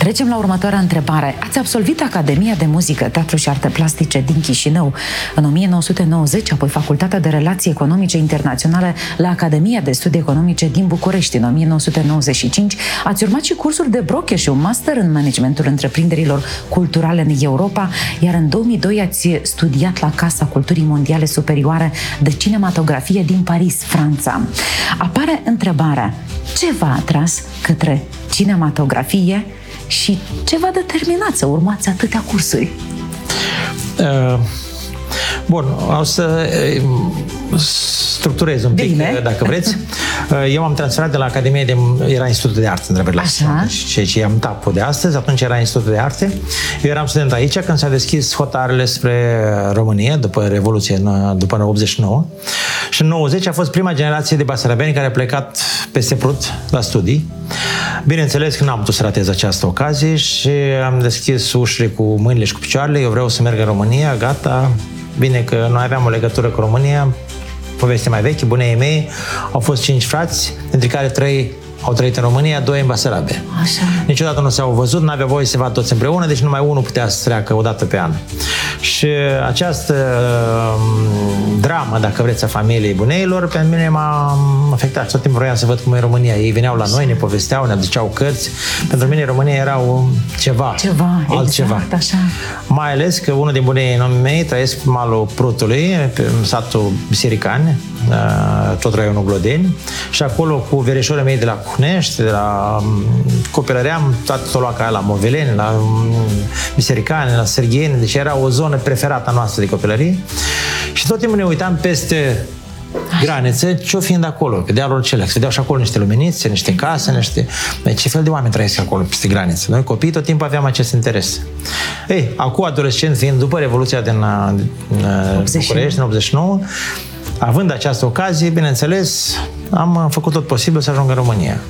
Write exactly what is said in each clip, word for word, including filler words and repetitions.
Trecem la următoarea întrebare. Ați absolvit Academia de Muzică, Teatru și Arte Plastice din Chișinău în o mie nouă sute nouăzeci, apoi Facultatea de Relații Economice Internaționale la Academia de Studii Economice din București în o mie nouă sute nouăzeci și cinci. Ați urmat și cursuri de broche și un master în managementul întreprinderilor culturale în Europa, iar în două mii doi ați studiat la Casa Culturii Mondiale Superioare de Cinematografie din Paris, Franța. Apare întrebarea: ce v-a atras către cinematografie și ce v-a determinat să urmați atâtea cursuri? Uh, bun, o să uh, structurez un pic, Bine. Dacă vreți. Uh, eu am transferat de la Academie de... Era Institutul de Arte, între la ceea ce am tapul de astăzi, atunci era Institutul de Arte. Eu eram student aici când s-a deschis hotarele spre România, după Revoluție, după optzeci și nouă. Și în nouăzeci a fost prima generație de basarabeni care a plecat peste Prut la studii. Bineînțeles că n-am putut să ratez această ocazie și am deschis ușile cu mâinile și cu picioarele. Eu vreau să merg în România, gata. Bine că noi aveam o legătură cu România, poveste mai veche. Bunei mei au fost cinci frați, dintre care trei au trăit în România, doi în Basarabe. Așa. Niciodată nu s-au văzut, n-avea voie să se vadă toți împreună, deci numai unul putea să treacă o dată pe an. Și această dramă, dacă vreți, a familiei buneilor, pe mine m-a afectat. Tot timpul vroiam să văd cum e România. Ei veneau la noi, ne povesteau, ne aduceau cărți. Pentru mine România era un ceva, Ceva, altceva. exact, așa. Mai ales că unul din bunei mei trăiesc pe malul Prutului, pe satul Bisericani, tot raionul Glodeni, și acolo cu verișorii mei de la Cunești, de la copilăream, toată toloaca aia la Moveleni, la Bisericani, la Sârgheni, deci era o zonă preferată a noastră de copilărie. Și tot timpul ne uitam peste granițe, ce-o fiind acolo, pe dealul celea. Se vedeau și acolo niște luminițe, niște case, niște... Ce fel de oameni trăiesc acolo peste granițe? Noi copiii tot timpul aveam acest interes. Ei, acum adolescent, fiind după Revoluția din, din București, din optzeci și nouă, având această ocazie, bineînțeles, am făcut tot posibil să ajung în România.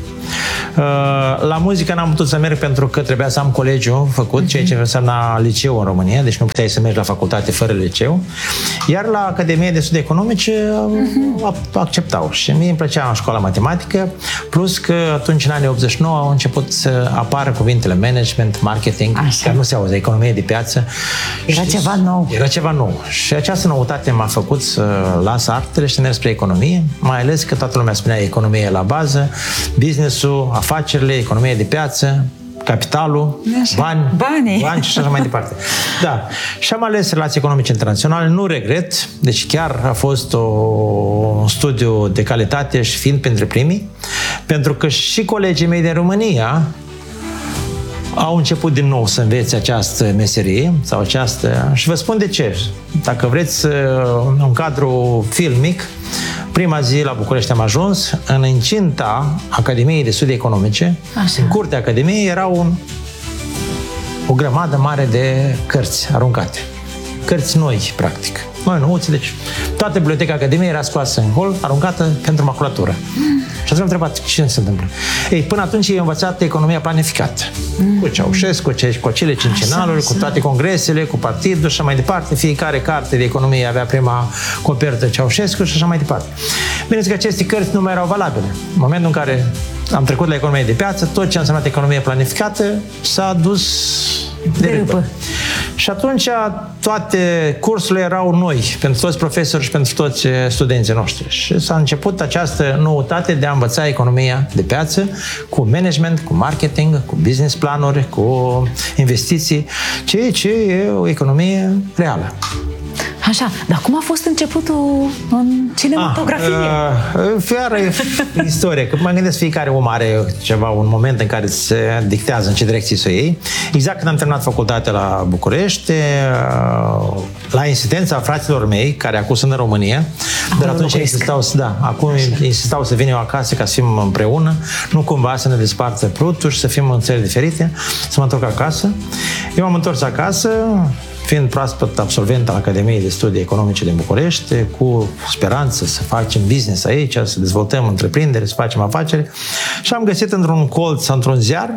La muzică n-am putut să merg pentru că trebuia să am colegiu făcut, ceea ce însemna liceu în România, deci nu puteai să mergi la facultate fără liceu. Iar la Academia de Studii Economice acceptau și mie îmi plăcea școala matematică, plus că atunci în anii optzeci și nouă au început să apară cuvintele management, marketing, care nu se auze, economie de piață. Era și ceva nou. Era ceva nou. Și această noutate m-a făcut să las artele și să merg spre economie, mai ales că toată lumea spunea economie la bază, business-ul, afacerile, economie de piață, capitalul, așa, bani, banii. bani și așa mai departe. Da. Și am ales relații economice internaționale, nu regret, deci chiar a fost o, un studiu de calitate și fiind printre primii, pentru că și colegii mei din România au început din nou să învețe această meserie sau această... Și vă spun de ce. Dacă vreți un cadru filmic, prima zi la București am ajuns, în incinta Academiei de Studii Economice, așa, în curtea Academiei era un, o grămadă mare de cărți aruncate. Cărți noi, practic. Noi nouți, deci toată biblioteca Academiei era scoasă în hol, aruncată pentru maculatură. Mm. Și atunci am întrebat ce se întâmplă. Ei, până atunci ei au învățat economia planificată. Mm. Cu Ceaușescu, cu acele cincinaluri, cu toate congresele, cu partidul și așa mai departe. Fiecare carte de economie avea prima copertă Ceaușescu și așa mai departe. Bineînțeles că aceste cărți nu mai erau valabile. În momentul în care am trecut la economie de piață, tot ce a însemnat economie planificată s-a dus de râpă. Și atunci toate cursurile erau noi pentru toți profesori și pentru toți studenții noștri. Și s-a început această noutate de a învăța economia de piață cu management, cu marketing, cu business planuri, cu investiții, ceea ce e o economie reală. Așa, dar cum a fost începutul în cinematografie? Ah, fiară istorie, că mă gândesc fiecare om are ceva, un moment în care se dictează în ce direcție să o iei. Exact când am terminat facultatea la București, la insistența fraților mei, care acum sunt în România, acum dar atunci insistau, da, acum insistau să vin eu acasă ca să fim împreună, nu cumva să ne despartă Prutul și să fim în țări diferite, să mă întorc acasă. Eu m-am întors acasă, fiind proaspăt absolvent al Academiei de Studii Economice din București, cu speranță să facem business aici, să dezvoltăm întreprinderi, să facem afaceri, și am găsit într-un colț, într-un ziar,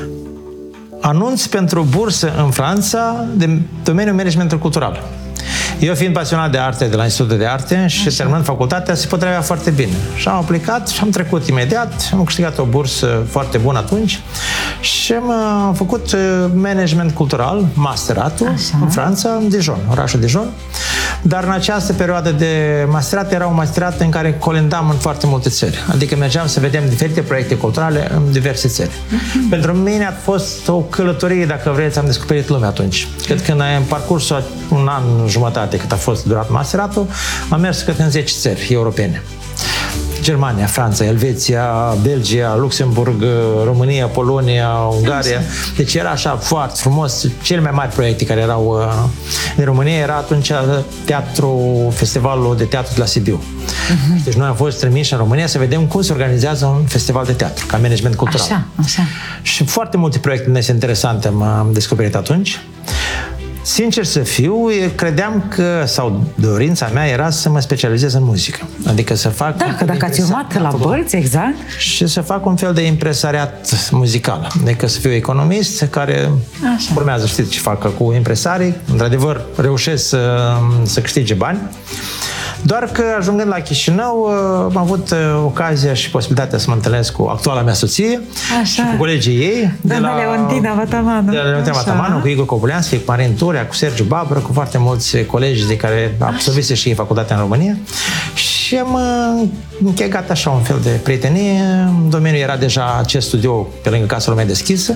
anunț pentru bursă în Franța de domeniul managementului cultural. Eu fiind pasionat de arte de la Institutul de Arte și așa, terminând facultatea, se potrivea foarte bine. Și am aplicat și am trecut imediat, am câștigat o bursă foarte bună atunci și am făcut management cultural, masteratul, așa, în Franța, în Dijon, orașul Dijon. Dar în această perioadă de masterat era un masterat în care colindam în foarte multe țări. Adică mergeam să vedem diferite proiecte culturale în diverse țări. Uh-huh. Pentru mine a fost o călătorie, dacă vreți, am descoperit lumea atunci. Cred că în parcursul un an jumătate cât a fost durat masteratul, am mers cât în zece țări europene. Germania, Franța, Elveția, Belgia, Luxemburg, România, Polonia, Ungaria. Deci era așa foarte frumos. Cele mai mari proiecte care erau în România era atunci teatru, festivalul de teatru de la Sibiu. Uh-huh. Deci noi am fost trimiși în România să vedem cum se organizează un festival de teatru, ca management cultural. Așa, așa. Și foarte multe proiecte interesante am descoperit atunci. Sincer să fiu, credeam că, sau dorința mea era să mă specializez în muzică. Adică să fac... Da, că dacă ați urmat la bălți, exact. Și să fac un fel de impresariat muzical. Adică să fiu economist care așa, urmează, știți ce fac cu impresarii. Într-adevăr, reușesc să, să câștige bani. Doar că, ajungând la Chișinău, am avut ocazia și posibilitatea să mă întâlnesc cu actuala mea soție, așa, și cu colegii ei. De la Leontina Vatamanu. De la Leontina Vatamanu, cu Igor Cobuleanski, cu Marin Turea, cu Sergiu Babră, cu foarte mulți colegi de care absolvise și ei facultatea în România. Și am închegat așa un fel de prietenie. În domeniul era deja acest studio pe lângă Casa Lumea Deschisă.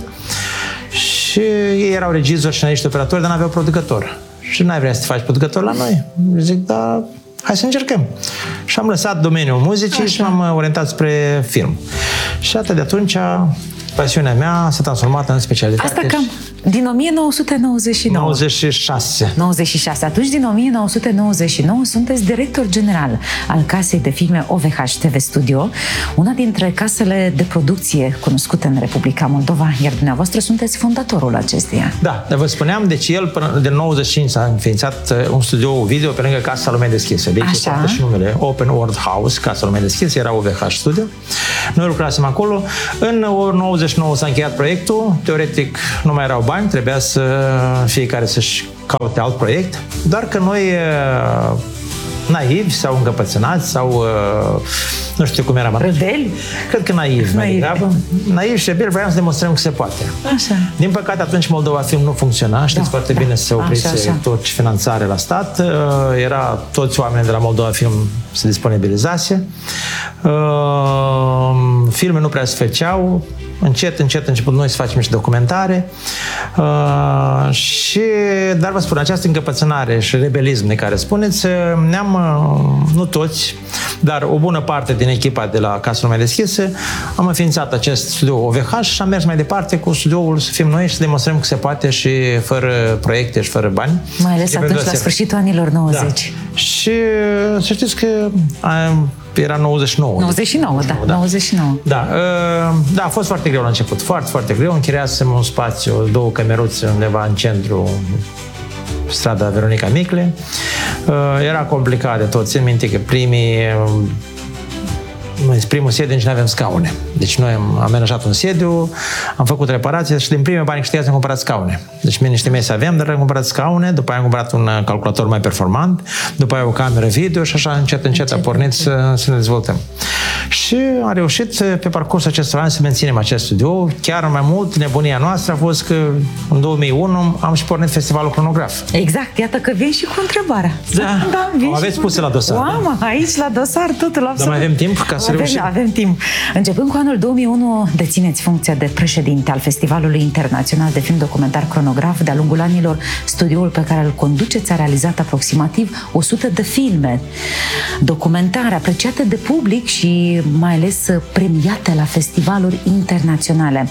Și ei erau regizori, scenariști, operatori, dar n-aveau producător. Și n-ai vrea să te faci producător la noi? Zic, da... Hai să încercăm. Și am lăsat domeniul muzicii, așa, și m-am orientat spre film. Și atât de atunci, pasiunea mea s-a transformat în specialitate. Asta cam din o mie nouă sute nouăzeci și nouă. nouăzeci și șase. nouăzeci și șase. Atunci, din o mie nouă sute nouăzeci și nouă, sunteți director general al casei de filme O V H T V Studio, una dintre casele de producție cunoscute în Republica Moldova, iar dumneavoastră sunteți fondatorul acesteia. Da, dar vă spuneam, deci el până de nouăzeci și cinci s-a înființat un studio video pe lângă Casa Lumea Deschisă. Deci este și numele Open World House, Casa Lumea Deschisă, era O V H Studio. Noi lucrasem acolo. În nouăzeci și nouă s-a încheiat proiectul. Teoretic nu mai erau bani, trebuia să fiecare să-și caute alt proiect. Doar că noi, naivi sau încăpățânați sau nu știu cum eram. Rebeli? Cred că naivi, mai degrabă. Naivi și rebeli, vreau să demonstrăm că se poate. Așa. Din păcate, atunci Moldova Film nu funcționa. Știți, da, foarte, da, bine să se oprise tot finanțare la stat. Era toți oamenii de la Moldova Film se disponibilizase. Filme nu prea se făceau. Încet, încet, început noi să facem și documentare. Uh, și, dar vă spun, această încăpățânare și rebelism de care spuneți, ne-am, uh, nu toți, dar o bună parte din echipa de la Casa Lumea Deschisă, am înființat acest studio O V H și am mers mai departe cu studioul să fim noi și să demonstrăm că se poate și fără proiecte și fără bani. Mai ales atunci, la sfârșitul anilor nouăzeci. Da. Și să știți că am, era nouăzeci și nouă. nouăzeci și nouă, da. da. nouăzeci și nouă. Da, da, a fost foarte greu la început. Foarte, foarte greu. Închiriasem un spațiu, două cămeruțe undeva în centru, strada Veronica Micle. Era complicat de tot. Țin minte că primii primul sediu nici nu avem scaune. Deci noi am amenajat un sediu, am făcut reparații și din primii bani câștigați am cumpărat scaune. Deci mie niște mese aveam, dar am cumpărat scaune, după aia am cumpărat un calculator mai performant, după aia o cameră video și așa încet, încet a pornit să, să ne dezvoltăm. Și am reușit pe parcursul acestor ani să menținem acest studio. Chiar mai mult, nebunia noastră a fost că în două mii unu am și pornit festivalul Cronograf. Exact, iată că vin și cu întrebarea. Da, da o aveți puse la dosar. Oamă, da? Aici la dosar totul absolut. Dar mai avem timp ca să avem, reușim. Avem timp. Începând cu anul două mii unu, dețineți funcția de președinte al Festivalului Internațional de Film Documentar Cronograf. De-a lungul anilor, studioul pe care îl conduceți a realizat aproximativ o sută de filme documentare apreciate de public și mai ales premiate la festivaluri internaționale.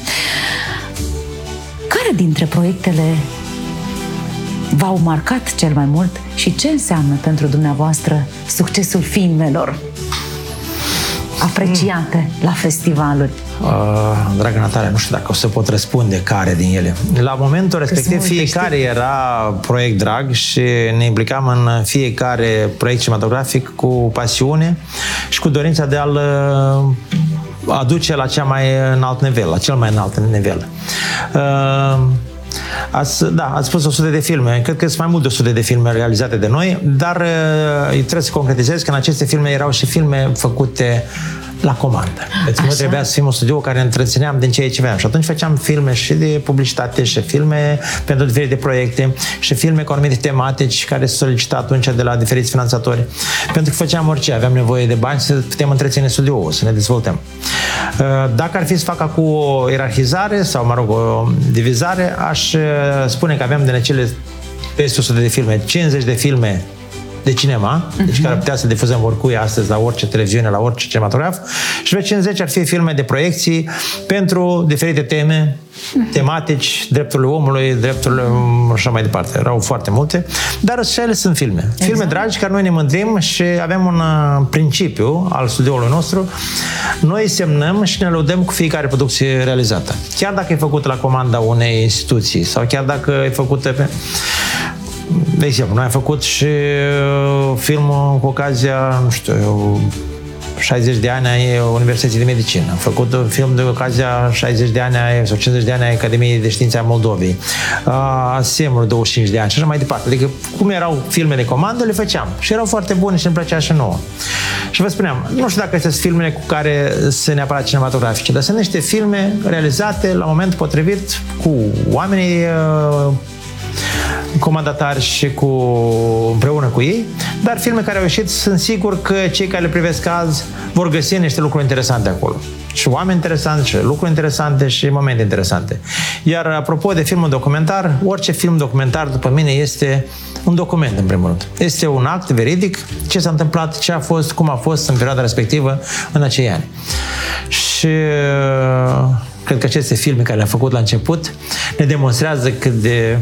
Care dintre proiectele v-au marcat cel mai mult și ce înseamnă pentru dumneavoastră succesul filmelor apreciate mm. la festivaluri? Uh, dragă Natalia, nu știu dacă o să pot răspunde care din ele. La momentul respectiv, fiecare era proiect drag și ne implicam în fiecare proiect cinematografic cu pasiune și cu dorința de a-l aduce la cea mai înalt nivel, la cel mai înalt nivel. Uh, Ați, da, ați spus o sută de filme. Cred că sunt mai mult de o sută de filme realizate de noi, dar uh, trebuie să concretizez că în aceste filme erau și filme făcute la comandă. Deci nu trebuia să fim un studio care ne întrețineam din ceea ce aveam. Și atunci făceam filme și de publicitate, și filme pentru diferite proiecte, și filme cu anumite tematici care se solicita atunci de la diferiți finanțatori. Pentru că făceam orice, aveam nevoie de bani să putem întreține studioul, să ne dezvoltăm. Dacă ar fi să fac acum o ierarhizare sau, mă rog, o divizare, aș spune că aveam din acele peste o sută de filme, cincizeci de filme de cinema, uh-huh. deci care putea să difuzăm oricui astăzi la orice televiziune, la orice cinematograf, și pe cincizeci ar fi filme de proiecții pentru diferite teme, uh-huh. tematici, drepturile omului, drepturile și așa mai departe. Erau foarte multe, dar și ele sunt filme. Exact. Filme dragi, care noi ne mândrim și avem un principiu al studioului nostru. Noi semnăm și ne lăudăm cu fiecare producție realizată. Chiar dacă e făcută la comanda unei instituții sau chiar dacă e făcută pe... De exemplu, noi am făcut și filmul cu ocazia, nu știu, șaizeci de ani ai Universității de Medicină. Am făcut un film de ocazia șaizeci de ani ai, sau cincizeci de ani ai Academiei de Științe a Moldovei. Asemul douăzeci și cinci de ani și așa mai departe. Adică cum erau filme de comandă, le făceam. Și erau foarte bune și îmi plăcea și nouă. Și vă spuneam, nu știu dacă sunt filmele cu care sunt neapărat cinematografice, dar sunt niște filme realizate la momentul potrivit cu oamenii comandatari și cu, împreună cu ei, dar filme care au ieșit, sunt sigur că cei care le privesc azi vor găsi niște lucruri interesante acolo. Și oameni interesanți, și lucruri interesante, și momente interesante. Iar apropo de filmul documentar, orice film documentar, după mine, este un document, în primul rând. Este un act veridic, ce s-a întâmplat, ce a fost, cum a fost în perioada respectivă, în acei ani. Și cred că aceste filme care le-am făcut la început ne demonstrează cât de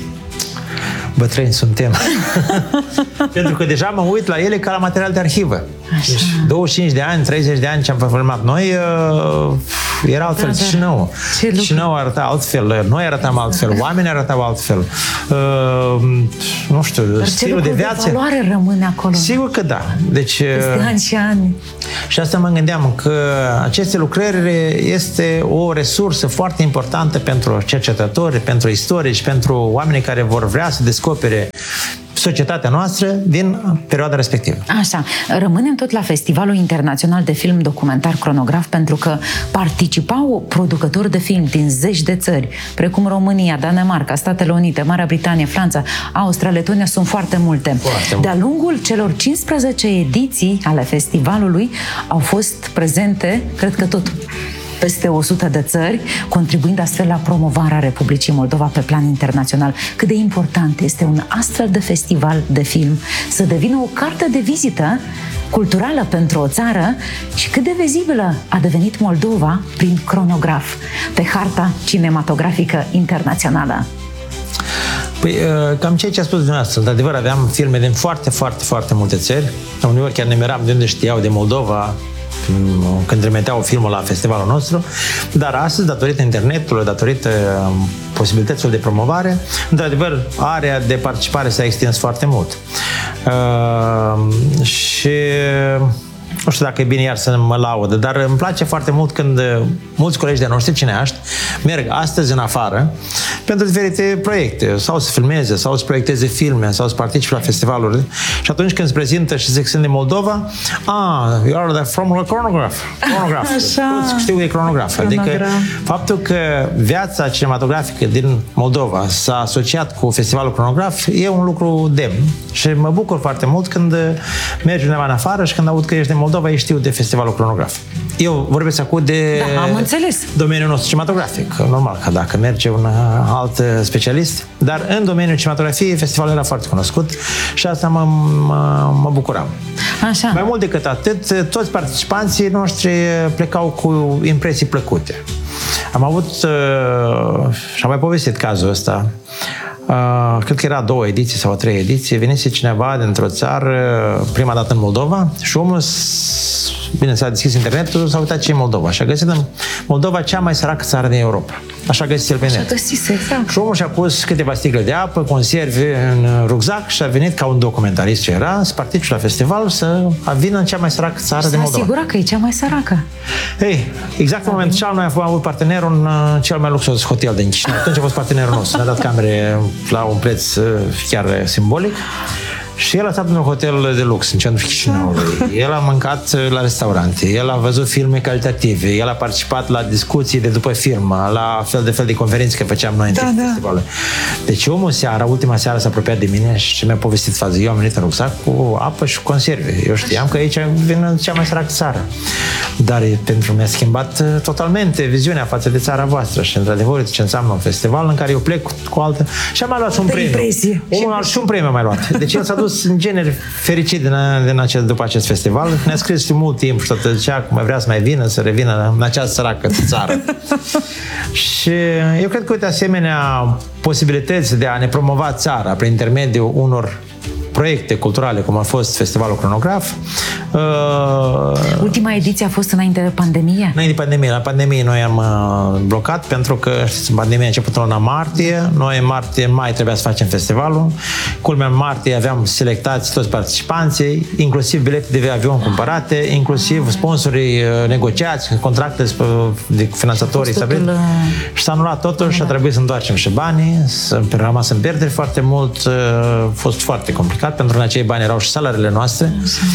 bătrâni suntem. Pentru că deja mă uit la ele ca la material de arhivă. Deci, douăzeci și cinci de ani, treizeci de ani ce am filmat noi, uh, era altfel. Da, da. Și nouă. Și nouă arăta altfel, noi arătam altfel, oamenii arătau altfel. Uh, nu știu, dar stilul de viață. De valoare rămâne acolo. Sigur că da. Deci, peste ani și ani. Și asta mă gândeam, că aceste lucrări este o resursă foarte importantă pentru cercetători, pentru istorici, pentru oamenii care vor vrea să descopere societatea noastră din perioada respectivă. Așa, rămânem tot la Festivalul Internațional de Film Documentar Cronograf, pentru că participau producători de film din zeci de țări, precum România, Danemarca, Statele Unite, Marea Britanie, Franța, Austria, Letonia, sunt foarte multe. Foarte De-a lungul celor cincisprezece ediții ale festivalului au fost prezente, cred că tot peste o sută de țări, contribuind astfel la promovarea Republicii Moldova pe plan internațional. Cât de important este un astfel de festival de film să devină o carte de vizită culturală pentru o țară și cât de vizibilă a devenit Moldova prin Cronograf pe harta cinematografică internațională. Păi, cam ceea ce a spus dumneavoastră. De adevăr, aveam filme din foarte, foarte, foarte multe țări. Uneori chiar ne miram de unde știau, de Moldova, când trimiteau filmul la festivalul nostru, dar astăzi, datorită internetului, datorită posibilităților de promovare, într-adevăr, area de participare s-a extins foarte mult. Uh, și nu știu dacă e bine iar să mă laud, dar îmi place foarte mult când mulți colegi de noștri cineaști merg astăzi în afară pentru diferite proiecte, sau să filmeze, sau să proiecteze filme, sau să participe la festivaluri. Și atunci când se prezintă și zic, sunt din Moldova, ah, you are from Cronograf. Cronograf. Toți știu de Cronograf. Cronograf. Adică faptul că viața cinematografică din Moldova s-a asociat cu festivalul Cronograf e un lucru demn. Și mă bucur foarte mult când mergi undeva în afară și când aud că ești din Moldova, ei știu de festivalul Cronograf. Eu vorbesc acum de da, am înțeles. domeniul nostru cinematografic. Normal că dacă merge un alt specialist, dar în domeniul cinematografiei festivalul era foarte cunoscut și asta mă, mă, mă bucuram. Așa. Mai mult decât atât, toți participanții noștri plecau cu impresii plăcute. Am avut, și am mai povestit cazul ăsta, Uh, cred că era două ediții sau trei ediții, venise cineva dintr-o țară, prima dată în Moldova, și omul, bine, s-a deschis internetul, s-a uitat ce e Moldova și a găsit în Moldova cea mai săracă țară din Europa. Așa găsise el pe net. Așa găsise, exact. Și omul și-a pus câteva sticle de apă, conserve în rucsac și a venit ca un documentarist ce era să participe la festival, să vină în cea mai săracă țară de Moldova. S-a asigurat că e cea mai săracă. Ei, exact în momentul ăla noi am avut partener în cel mai luxos hotel din Chișinău. Atunci a fost partenerul nostru. Ne-a dat camere la un preț chiar simbolic. Și el a stat într-un hotel de lux în centrul Chișinăului. El a mâncat la restaurante, el a văzut filme calitative, el a participat la discuții de după filmă, la fel de fel de conferințe că făceam noi da, în da. festivalul. Deci omul seara, ultima seară s-a apropiat de mine și mi-a povestit fază. Eu am venit în rucsac cu apă și conserve. Eu știam că aici vin în cea mai săracă țară. Dar pentru mi-a schimbat totalmente viziunea față de țara voastră și într-adevăr ce înseamnă un festival în care eu plec cu altă... Și am mai luat și un premiu. Omul a și un premiu mai luat. Deci el s-a dus în genere fericit din, din acest, după acest festival. Ne-a scris mult timp și tot zicea că mai vrea să mai vină, să revină în această săracă țară. Și eu cred că, uite, asemenea posibilități de a ne promova țara prin intermediul unor proiecte culturale, cum a fost Festivalul Cronograf. Uh, Ultima ediție a fost înainte de pandemie? Înainte de pandemie. La pandemie noi am uh, blocat pentru că, știți, pandemia a început în luna martie. Noi în martie, mai trebuia să facem festivalul. Culmea, în martie aveam selectați toți participanții, inclusiv bilete de avion cumpărate, inclusiv sponsorii uh, negociați, contracte de finanțatorii stabiliți. Uh... Și s-a anulat totul și a trebuit să întoarcem și banii. Am rămas în pierderi foarte mult. Uh, a fost foarte complicat, pentru că în acei bani erau și salariile noastre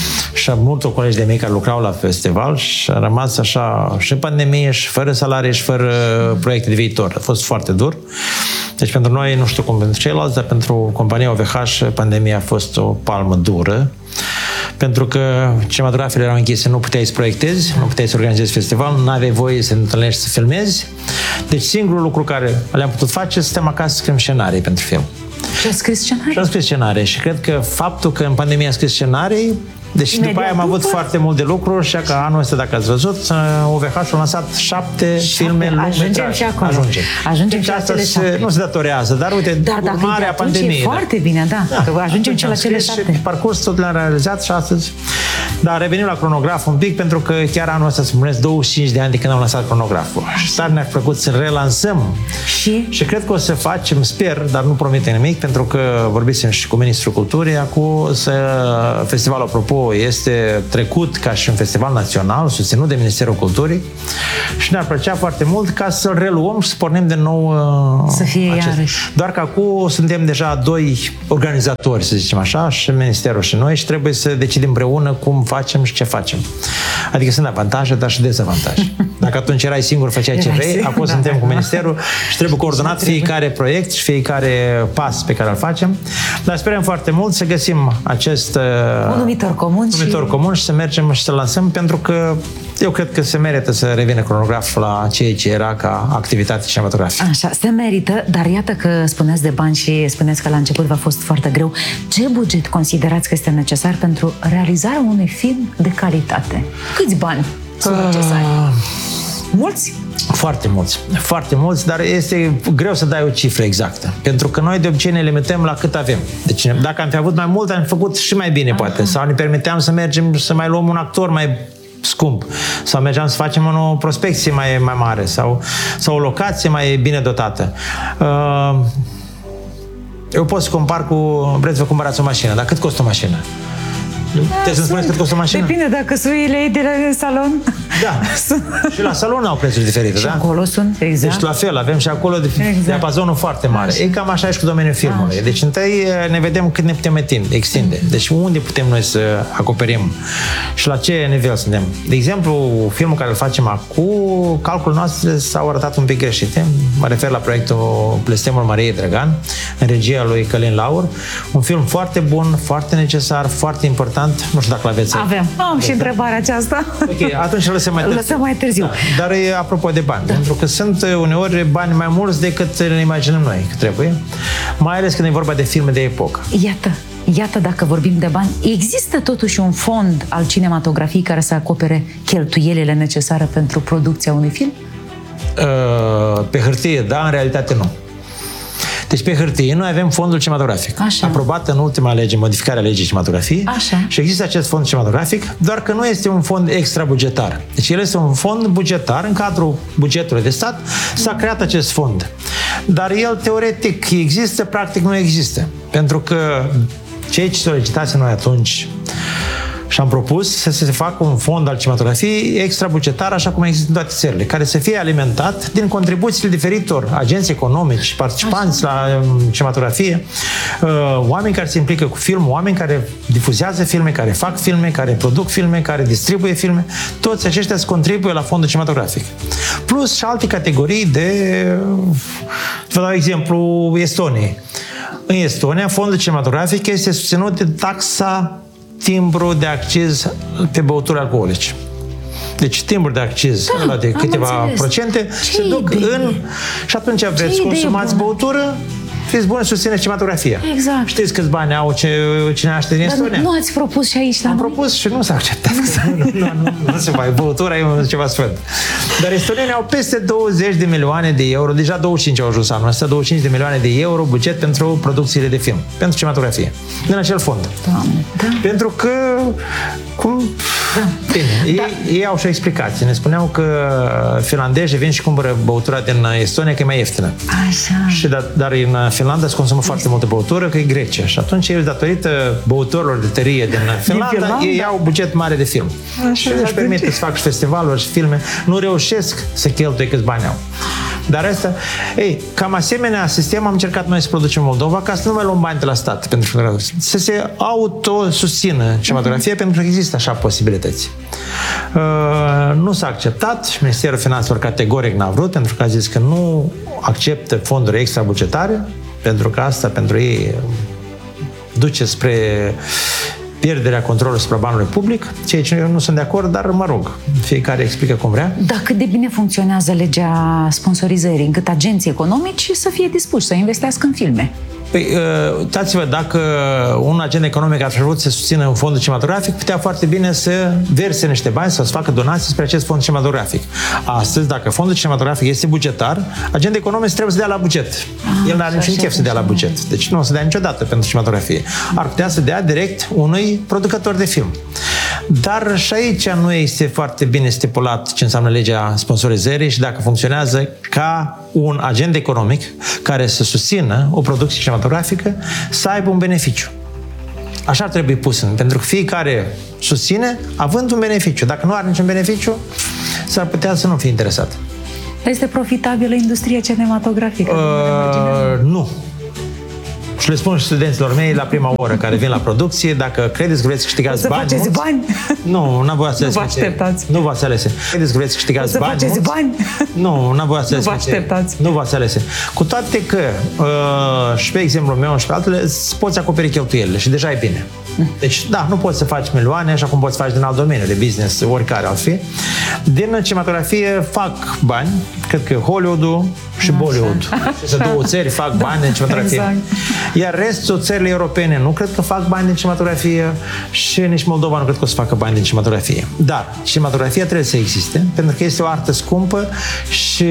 și multor colegi de mei care lucrau la festival și a rămas așa și în pandemie și fără salarii și fără proiecte de viitor. A fost foarte dur. Deci pentru noi, nu știu cum pentru ceilalți, dar pentru compania O V H pandemia a fost o palmă dură. Pentru că cinematografele erau închise, nu puteai să proiectezi, nu puteai să organizezi festival, nu aveai voie să te întâlnești, să filmezi. Deci singurul lucru care le-am putut face este să stăm acasă să scriem scenarii pentru film. Și a scris scenarii? Și am scris scenarii și cred că faptul că în pandemie am scris scenarii, deci imediat după aia am avut după? foarte mult de lucru și că anul ăsta, dacă ați văzut, O V H a lansat șapte filme lungmetraje. Ajungem și acolo. Ajungem. Ajungem și la cele șapte. Nu se datorează, dar uite, dar urmarea pandemiei. E foarte bine, da, da. Că ajungem și la cele șapte. Și parcurs tot le-am realizat și astăzi. Dar revenim la Cronograf un pic, pentru că chiar anul ăsta se împlinesc douăzeci și cinci de ani de când am lansat Cronograful. Și tare ne-a plăcut să relansăm. Și? Și cred că o să facem, sper, dar nu promite nimic, pentru că vorbisem și cu Ministrul Culturii acum, să festivalul, apropo, este trecut ca și un festival național, susținut de Ministerul Culturii și ne-ar plăcea foarte mult ca să-l reluăm și să pornim de nou să fie acest. Iarăși. Doar că acum suntem deja doi organizatori, să zicem așa, și Ministerul și noi, și trebuie să decidem împreună cum facem și ce facem. Adică sunt avantaje, dar și dezavantaje. Dacă atunci erai singur, făceai ce vrei, acum da, suntem da, cu Ministerul și trebuie coordonat trebuie. fiecare proiect și fiecare pas pe care îl facem. Dar sperăm foarte mult să găsim acest un numitor comun, numitor și... comun și să mergem și să lansăm, pentru că eu cred că se merită să revină Cronograful la ceea ce era ca activitate cinematografică. Așa, se merită, dar iată că spuneți de bani și spuneți că la început v-a fost foarte greu. Ce buget considerați că este necesar pentru realizarea unui film de calitate? Câți bani sunt uh... necesari? Mulți? Foarte mulți, foarte mulți, dar este greu să dai o cifră exactă. Pentru că noi de obicei ne limităm la cât avem. Deci dacă am fi avut mai mult, am făcut și mai bine, poate. Aha. Sau ne permiteam să mergem să mai luăm un actor mai scump. Sau mergeam să facem o prospecție mai, mai mare. Sau, sau o locație mai bine dotată. Eu pot să compar cu... Vreți să vă cumpărați o mașină, dar cât costă o mașină? Trebuie să-mi spuneți cât costă o mașină? Depinde dacă suile ei de la salon. Da. Și la salon au prețuri diferite, și da? acolo sunt, exact. Deci la fel, avem și acolo exact. diapazonul foarte mare. Așa. E cam așa și cu domeniul filmului. Așa. Deci întâi ne vedem cât ne putem extinde. Deci unde putem noi să acoperim și la ce nivel suntem. De exemplu, filmul care îl facem acum, calculul noastre s-au arătat un pic greșite. Mă refer la proiectul Blestemul Mariei Drăgan, în regia lui Călin Laur. Un film foarte bun, foarte necesar, foarte important. Nu știu dacă l-aveți. Avem. Am și întrebarea aceasta. Ok, atunci lăsăm mai târziu. Lăsăm mai târziu. Da. Dar e apropo de bani, da. Pentru că sunt uneori bani mai mulți decât ne imaginăm noi că trebuie. Mai ales când e vorba de filme de epocă. Iată, iată dacă vorbim de bani, există totuși un fond al cinematografiei care să acopere cheltuielile necesare pentru producția unui film? Pe hârtie, da, în realitate nu. Deci pe hârtie noi avem fondul cinematografic. Așa. Aprobat în ultima lege, modificarea legii cinematografiei. Așa. Și există acest fond cinematografic, doar că nu este un fond extrabugetar. Deci el este un fond bugetar, în cadrul bugetului de stat s-a creat acest fond. Dar el teoretic există, practic nu există. Pentru că cei ce solicitați noi atunci și am propus să se facă un fond al cinematografiei extrabugetar, așa cum există în toate țările, care să fie alimentat din contribuțiile diferitor agenți economici, participanți așa. la cinematografie, oameni care se implică cu film, oameni care difuzează filme, care fac filme, care produc filme, care distribuie filme, toți aceștia se contribuie la fondul cinematografic. Plus și alte categorii de... Vă dau exemplu Estoniei. În Estonia, fondul cinematografic este susținut de taxa timbru de acciz pe băuturi alcoolice. Deci timbru de acciz da, de câteva înțeles. procente Ce se duc idee? în... Și atunci vreți Ce consumați băutură, fiți buni, susțineți cinematografia. Exact. Știți câți bani au ce, cine aștept din Dar Estonia? nu ați propus și aici la Am noi? propus și nu s-a acceptat. Nu, nu, nu, nu, nu se mai. Băutura e ceva sfânt. Dar estonienii au peste douăzeci de milioane de euro, deja douăzeci și cinci au ajuns anul ăsta, douăzeci și cinci de milioane de euro buget pentru producțiile de film, pentru cinematografie, din acel fond. Doamne, da. Pentru că, cum... Da. Bine, Da. ei, ei au și o explicație. Ne spuneau că finlandezii vin și cumpără băutura din Estonia, că e mai ieftină. Așa. Și da, dar în Finlanda se consumă foarte multă băutură, că e Grecia. Și atunci ei, datorită băuturilor de tărie din Finlanda, Finlanda? ei au buget mare de film. Așa, și își atunci- permite să facă și festivaluri și filme. Nu reușesc să cheltuie câți bani au. Dar asta, ei, cam asemenea sistem am încercat noi să producem în Moldova ca să nu mai luăm bani de la stat pentru că să se autosusțină cinematografia, uh-huh. pentru că există așa posibilități. Uh, nu s-a acceptat și Ministerul Finanțelor categoric n-a vrut, pentru că a zis că nu acceptă fonduri extrabugetare, pentru că asta pentru ei duce spre pierderea controlului asupra banului public, ceea ce eu nu sunt de acord, dar mă rog, fiecare explică cum vrea. Dar cât de bine funcționează legea sponsorizării, încât agenții economici să fie dispuși să investească în filme? Păi, uitați-vă, dacă un agent economic ar fi vrut să susțină un fond cinematografic, putea foarte bine să verse niște bani sau să facă donații spre acest fond cinematografic. Astăzi, dacă fondul cinematografic este bugetar, agentul economic trebuie să dea la buget. Ah, El nu are niciun chef să dea la buget. Deci nu o să dea niciodată pentru cinematografie. Ar putea să dea direct unui producător de film. Dar și aici nu este foarte bine stipulat ce înseamnă legea sponsorizării și dacă funcționează ca un agent economic care să susțină o producție cinematografică să aibă un beneficiu. Așa ar trebui pus, pentru că fiecare susține având un beneficiu. Dacă nu are niciun beneficiu, s-ar putea să nu fie interesat. Este profitabilă industria cinematografică? Uh, nu. Și le spun și studenților mei la prima oră care vin la producție, dacă credeți că vreți să câștigați să bani faceți mulți, bani? Nu, n-am voie să Nu vă așteptați. Nu v-ați alese. Credeți că vreți să câștigați să bani faceți mulți? bani? Nu, n-am voie să Nu vă așteptați. Nu v-ați alese. Cu toate că, uh, și pe exemplul meu și pe altele, îți poți acoperi cheltuielile și deja e bine. Deci, da, nu poți să faci milioane, așa cum poți să faci din alt domeniu de business, oricare ar fi. Din cinematografie fac bani, cred că Hollywood-ul și Bollywood. Și două țări fac bani din cinematografie. Exact. Iar restul țările europene nu cred că fac bani din cinematografie și nici Moldova nu cred că o să facă bani din cinematografie. Dar cinematografia trebuie să existe, pentru că este o artă scumpă și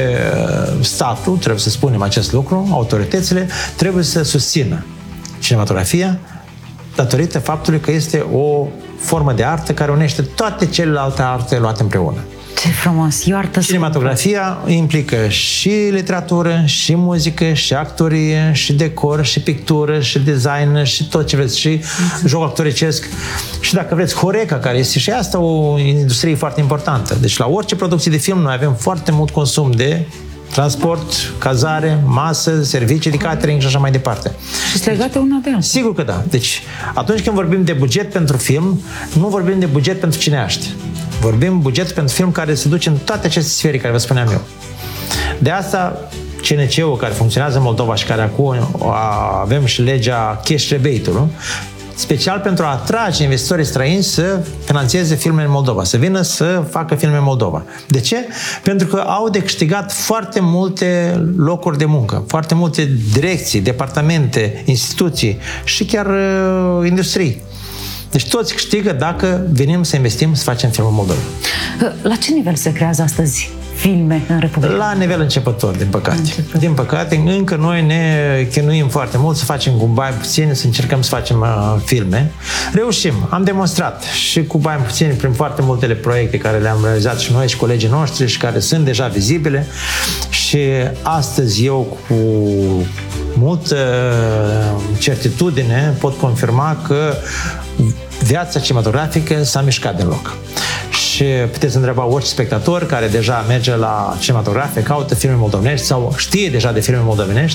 statul, trebuie să spunem acest lucru, autoritățile, trebuie să susțină cinematografia datorită faptului că este o formă de artă care unește toate celelalte arte luate împreună. Ce frumos, e o artă Cinematografia implică și literatură, și muzică, și actorie, și decor, și pictură, și design, și tot ce vreți, și joc actoricesc. Și dacă vreți, Horeca, care este și asta o industrie foarte importantă. Deci la orice producție de film noi avem foarte mult consum de transport, cazare, masă, servicii de catering și așa mai departe. Și sunt legate una de alta. Sigur că da. Deci, atunci când vorbim de buget pentru film, nu vorbim de buget pentru cineaști. Vorbim buget pentru film care se duce în toate aceste sfere care vă spuneam eu. De asta, C N C-ul care funcționează în Moldova și care acum avem și legea cash rebate-ului, special pentru a atrage investitorii străini să finanțeze filme în Moldova, să vină să facă filme în Moldova. De ce? Pentru că au de câștigat foarte multe locuri de muncă, foarte multe direcții, departamente, instituții și chiar uh, industrii. Deci toți câștigă dacă venim să investim, să facem film în Moldova. La ce nivel se creează astăzi filme în Republica? La nivel începător, din păcate. Începător. Din păcate, încă noi ne chinuim foarte mult să facem cu bani puțini, să încercăm să facem uh, filme. Reușim, am demonstrat și cu bani puțini prin foarte multele proiecte care le-am realizat și noi și colegii noștri și care sunt deja vizibile. Și astăzi eu cu multă certitudine pot confirma că viața cinematografică s-a mișcat din loc. Și puteți întreba orice spectator care deja merge la cinematografe, caută filme moldovenești sau știe deja de filme moldovenești,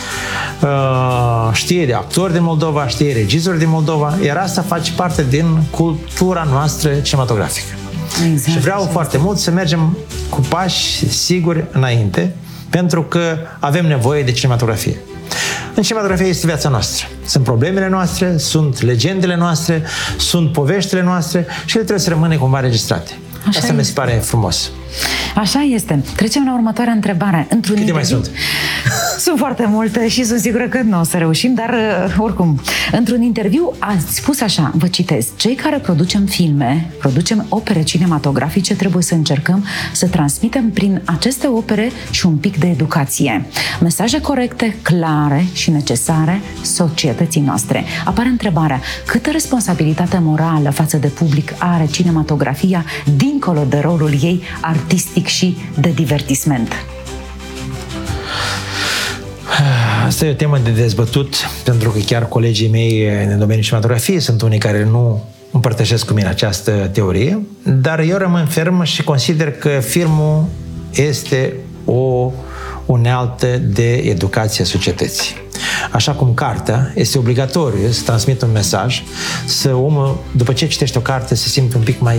știe de actori din Moldova, știe regizori din Moldova, iar asta face parte din cultura noastră cinematografică. Exact. Și vreau foarte mult să mergem cu pași siguri înainte, pentru că avem nevoie de cinematografie. În cinematografie este viața noastră. Sunt problemele noastre, sunt legendele noastre, sunt poveștile noastre și ele trebuie să rămână cumva registrate. Așa Asta mi se pare frumos. Așa este. Trecem la următoarea întrebare. Într-un Câte interviu... mai sunt? Sunt foarte multe și sunt sigură că nu o să reușim, dar oricum, într-un interviu ați spus așa, vă citez: cei care producem filme, producem opere cinematografice, trebuie să încercăm să transmitem prin aceste opere și un pic de educație. Mesaje corecte, clare și necesare societății noastre. Apare întrebarea: câtă responsabilitate morală față de public are cinematografia dincolo de rolul ei artistic și de divertisment? Asta e o temă de dezbătut, pentru că chiar colegii mei în domeniul cinematografiei sunt unii care nu împărtășesc cu mine această teorie, dar eu rămân ferm și consider că filmul este o unealtă de educație a societății. Așa cum cartea este obligatoriu să transmită un mesaj, să omul, după ce citește o carte, se simte un pic mai...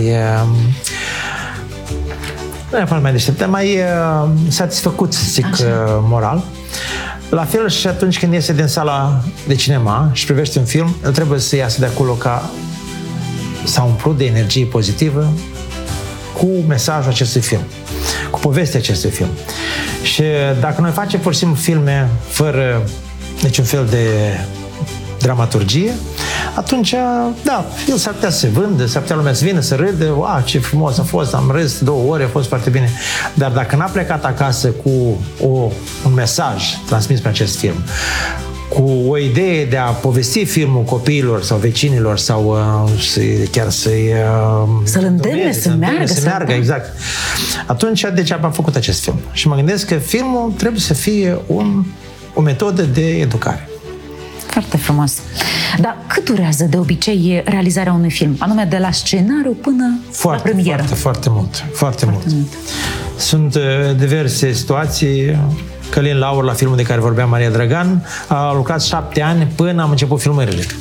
nu e mai deștept, dar mai uh, satisfăcut, să zic, uh, moral. La fel și atunci când iese din sala de cinema și privește un film, el trebuie să iasă de acolo ca s-a umplut de energie pozitivă cu mesajul acestui film, cu povestea acestui film. Și dacă noi facem pur și simplu filme fără niciun fel de dramaturgie, atunci, da, el s-ar putea să se vândă, s-ar putea lumea să vină, să râdă, wow, ce frumos a fost, am râs două ore, a fost foarte bine. Dar dacă n-a plecat acasă cu o, un mesaj transmis prin acest film, cu o idee de a povesti filmul copiilor sau vecinilor sau uh, să, chiar să-i... Uh, să-l îndemne, să meargă. Să meargă, exact. Atunci, degeaba am făcut acest film. Și mă gândesc că filmul trebuie să fie un, o metodă de educare. Foarte frumos. Dar cât durează de obicei realizarea unui film? Anume de la scenariu până foarte, la premieră? Foarte, foarte mult. Foarte, foarte mult. mult. Sunt uh, diverse situații. Călin Laur, la filmul de care vorbea Maria Dragan, a lucrat șapte ani până am început filmările.